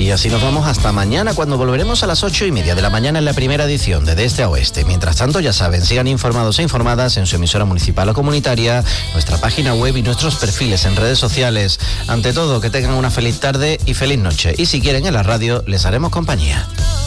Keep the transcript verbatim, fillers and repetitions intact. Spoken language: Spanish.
Y así nos vamos hasta mañana, cuando volveremos a las ocho y media de la mañana en la primera edición de De Este a Oeste. Mientras tanto, ya saben, sigan informados e informadas en su emisora municipal o comunitaria, nuestra página web y nuestros perfiles en redes sociales. Ante todo, que tengan una feliz tarde y feliz noche. Y si quieren en la radio, les haremos compañía.